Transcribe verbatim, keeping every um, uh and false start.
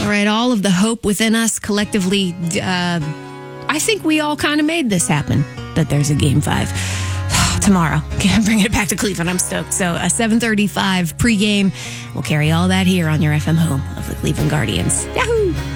All right, all of the hope within us collectively, uh, I think we all kind of made this happen, that there's a game five tomorrow. Can't bring it back to Cleveland. I'm stoked. So a seven thirty-five pregame. We'll carry all that here on your F M home of the Cleveland Guardians. Yahoo!